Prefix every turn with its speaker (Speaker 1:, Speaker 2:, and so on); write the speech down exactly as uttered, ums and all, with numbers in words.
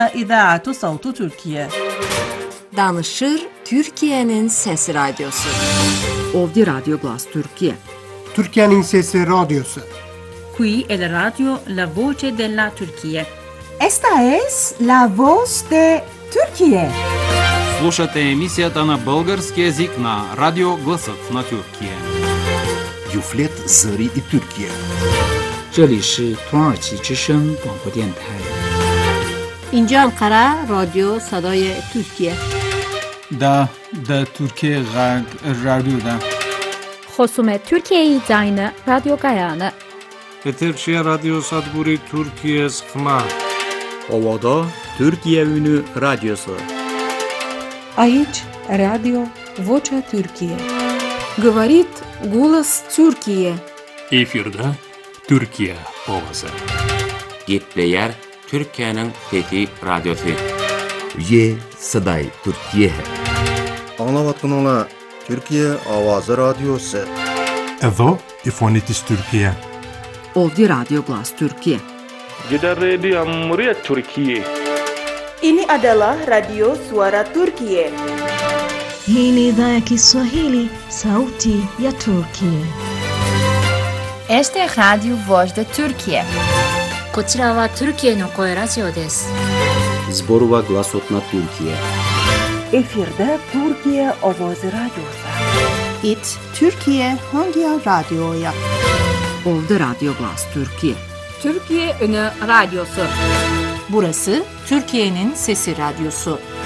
Speaker 1: İzâatu Savtu Türkiye.
Speaker 2: Danışır Türkiye'nin Sesi Radyosu.
Speaker 3: Ovdje Radio Glas Türkiye.
Speaker 4: Türkiye'nin Sesi Radyosu.
Speaker 5: Qui è la radio La Voce della Turchia.
Speaker 6: Esta es la voz de Turquía.
Speaker 7: Слушате емисията на български език на Радио Гласът на Türkiye.
Speaker 8: Юфлет Зări и Türkiye.
Speaker 9: 这里是土耳其之声广播电台。
Speaker 2: اینجا انقره رادیو صدای ترکیه.
Speaker 10: دا دا Türkiye Radyo'da.
Speaker 11: Xosumet Türkiye'yi zayını Radyo Gayanı.
Speaker 12: Eterşehir Radyo Sadguri Türkiye Sıkma.
Speaker 13: Ovada Türkiye Ünü Radyosu.
Speaker 14: Aici Radio Vocea Türkiye.
Speaker 2: Говорит голос Türkiye.
Speaker 15: Efirde Türkiye Ovası.
Speaker 16: Gitleyer Türkiye'nin Fethi Radyosu.
Speaker 8: Ye Saday Türkiye.
Speaker 17: Anlavatkanlar Türkiye Avazı Radyosu.
Speaker 18: Evo İfonitis Türkiye.
Speaker 3: Ovdje Radio Glas Türkiye.
Speaker 19: Jeddah Radio Muria Türkiye.
Speaker 20: Ini adalah Radio Suara Turkiye.
Speaker 21: Hii ni idhaa ya Kiswahili, Sauti ya Turkiye.
Speaker 22: Este es Radio Voz de Turkiye.
Speaker 23: こちらはトルキエの声ラジオです。
Speaker 13: Zborova Glasot na Türkiye.
Speaker 6: Efirde Türkiye Avazı Radyosu.
Speaker 24: It Türkiye Hangi Radyo'ya?
Speaker 3: Ovdje Radio Glas Türkiye.
Speaker 2: Türkiye Ünü Radyosu. Burası Türkiye'nin Sesi Radyosu.